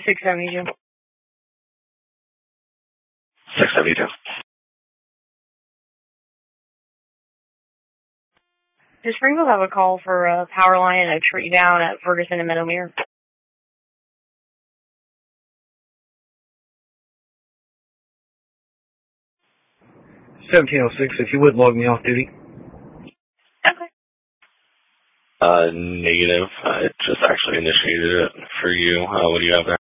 672. 672. Does Springfield have a call for a power line and a tree down at Ferguson and Meadowmere? 1706, if you would log me off duty. Okay. Negative. I just actually initiated it for you. What do you have there?